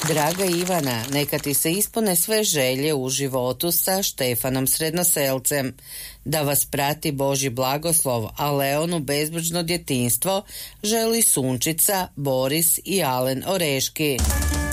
Draga Ivana, neka ti se ispune sve želje u životu sa Štefanom Srednoselcem. Da vas prati Božji blagoslov, a Leonu bezbrižno djetinjstvo želi Sunčica, Boris i Alen Oreški.